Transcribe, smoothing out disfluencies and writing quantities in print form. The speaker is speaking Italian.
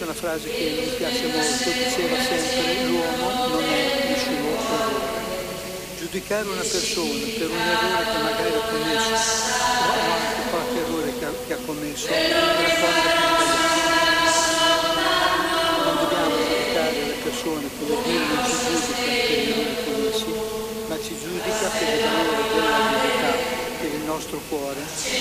una frase che mi piace molto, diceva sempre: l'uomo non è il suo errore. Giudicare una persona per un errore che magari ha commesso o anche qualche errore che ha commesso è la cosa più sbagliata. Non dobbiamo giudicare le persone come Dio non ci giudica per gli errori commessi, ma ci giudica per il valore della verità e del nostro cuore